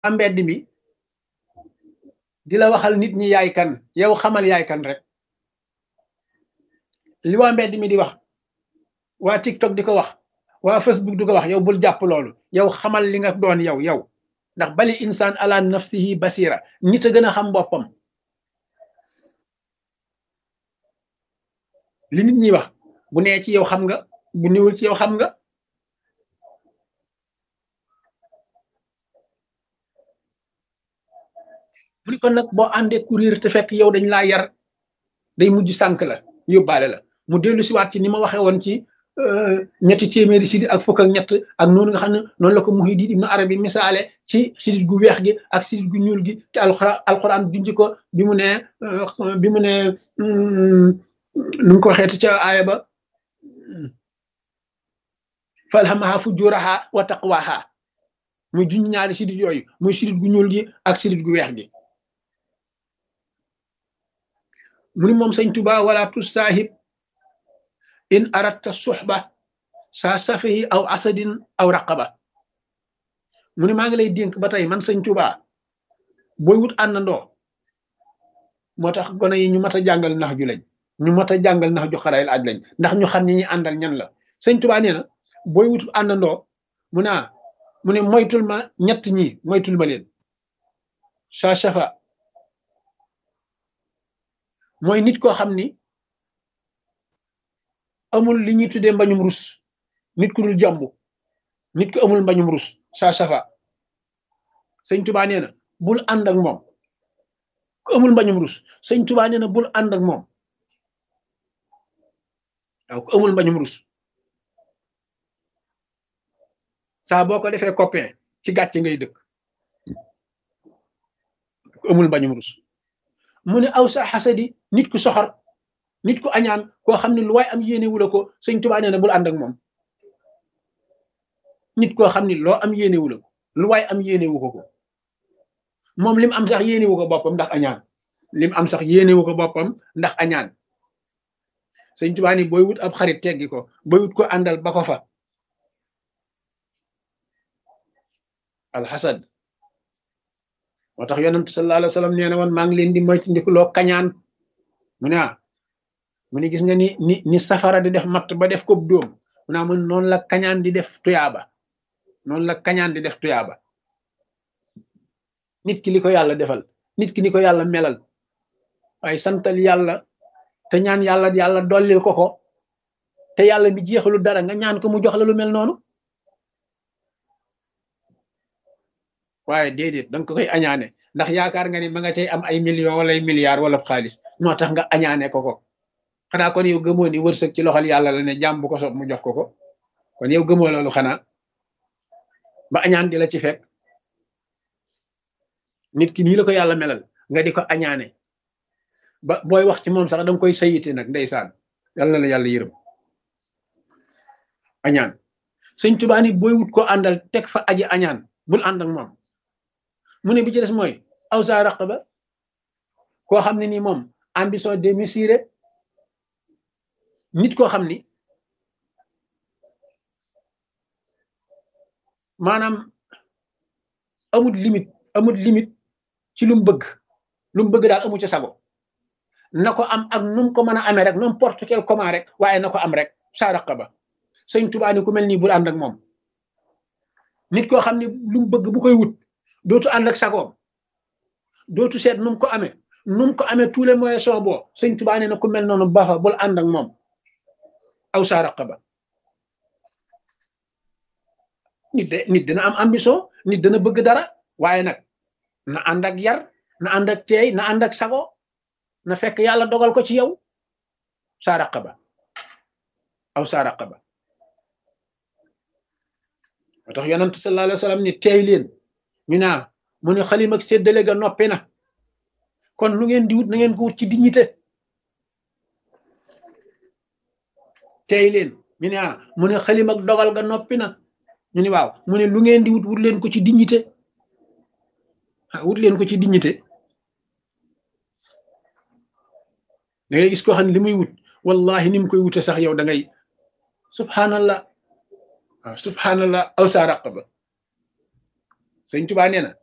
mbedd mi di la waxal nit ñi yaay kan, yow xamal yaay kan rek. li waa mbedd mi di wax, waa TikTok di ko wax, waa Facebook di ko wax, yow bul jàpp loolu, yow xamal li nga doon yow ndax bali insaan ala nafsihi basira, nit a gën a xam boppam. li nit ñi wax bu nee ci yow xam nga, bu niwul ci yow xam nga. mu ni kon nag boo àndee courir te fekk yow dañ laa yar, day mujj sànk la, yóbbaale la. mu dellu siwaat ci ni ma waxee woon ci ñetti téeméeri sidit ak fukk ak ñett, ak noonu nga xam ne noonu la ko Muhyiddin Ibn Arabi misaale ci sidit gu weex gi ak sidit gu ñuul gi, te alxuraan junj ko bi mu ne nu mu ko waxeeti ca aaya ba, falhamaha fujuraha wa taqwaha, muy junj ñaari sidit yooyu, muy sidit gu ñuul gi ak sidit gu weex gi. mu ni moom sëñ Tuba wala tusaahib in aratta suxba saa safihi aw asadin aw raqaba. mu ni maa ngi lay dénk ba tey man sëñ Tuba, booy wut àndandoo, moo tax gone yi ñu mat a jàngal nax ju lañ, ñu mat a jàngal nax ju xarayil aj lañ, ndax ñu xam ñi ñuy àndal ñan la. sëñ Tuba nee na booy wut àndandoo, mu ne moytul ma ñett ñi, moytul ma leen. saa safa mooy nit koo xam ni amul li ñuy tuddee mbañum rus, nit ku dul jomb, nit ku amul mbañum rus, saa safa. sëñ Tuba nee na bul ànd ak moom ku amul mbañum rus. sëñ Tuba nee na bul ànd ak moom, waaw ku amul mbañum rus. saa boo ko defee copain ci gàcce ngay dëkk, ku amul mbañum rus. mu ne aw sa xasadi, nit ku soxor, nit ku añaan, koo xam ne lu waay am yéene wula ko. sëñ Tuba nee na bul ànd ak moom. nit koo xam ne loo am yéene wula ko, lu waay am yéene wu ko moom lim am sax yéene wu ko boppam ndax añaan, lim am sax yéene wu ko boppam ndax añaan. sëñ Tuba ni booy wut ab xarit teggi ko, booy wut ko àndal ba ko fa. alxasad moo tax yonent sallallahu alayhi wa sallam nee na woon maa ngi leen di moytandikuloo kañaan. mu ne gis nga ni safara di def matt ba def ko dóom, mu noonu la kañaan di def tuyaaba, noonu la kañaan di def tuyaaba. nit ki li ko yàlla defal, nit ki ni ko yàlla melal, waaye santal yàlla te ñaan yàlla dollil ko te yàlla mi jeexalu dara nga ñaan ko mu jox la lu mel noonu. waaye déedéet danga ko koy añaane ndax yaakaar nga ni ma nga cay am ay millions wala ay milliards wala xaalis, moo tax nga añaane ko xanaa kon yow gëmoo ni wërsëg ci loxol yàlla la ne, jàmm bu ko soog mu jox ko kon yow gëmoo loolu xanaa ba añaan di la ci fekk. nit ki nii la ko yàlla melal nga di ko añaane ba booy wax ci moom sax danga koy sayite nag, ndeysaan yàlla na la yàlla yërëm. añaan sëñ Tuubaa ni booy wut ko àndal teg fa aji añaan, bul ànd ak moom. mu ne bi ci des mooy aw sa raqaba, koo xam ne nii moom ambition démesurée, nit koo xam ni maanaam amul limite ci lu mu bëgg daal amu ca sago, na ko am ak nu mu ko mën a amee rek, n'importe quel comment rek, waaye na ko am rek. sa raqaba sëñ Tuubaa ni ku mel nii bul ànd ak moom. nit koo xam ne lu mu bëgg bu koy wut dootu ànd ak sagoom, dootu seet nu mu ko amee tous les moyens sont bons. sëñ Tuubaa nee na ku mel noonu baaxa bul ànd ak moom. aw sa raqaba. nit dina am ambition, nit dana bëgg dara, waaye nag na ànd ak yar, na ànd ak teey, na ànd ak sago, na fekk yàlla dogal ko ci yow. sa raqaba aw sa raqaba. moo tax yonent sallallahu alayhi wa sallam ni teey leen, ñu naa mu ne xalim ak séddale ga noppi na, kon lu ngeen di wut na ngeen ko wut ci dignité. teey leen, ñu ne mu ne xalim ak dogal ga noppi na, ñu ni waaw, mu ne lu ngeen di wut leen ko ci dignité. wut leen ko ci dignité. da ngay gis koo xam ne li muy wut wallahi ni mu koy wute sax yow da ngay subhanallah. waaw subhanallah aw sa raqaba. sëñ Tuubaa nee na